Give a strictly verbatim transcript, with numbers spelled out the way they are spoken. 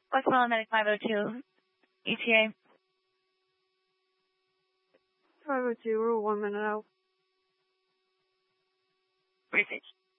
Westmoreland Medic five oh two, E T A. five oh two, we're one minute out. Research.